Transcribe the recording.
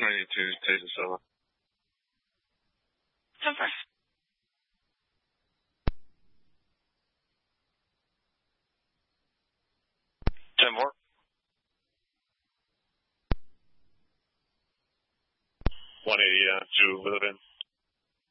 92 Taser Silver. 10-4. 10-4. 180 to Willow Bend.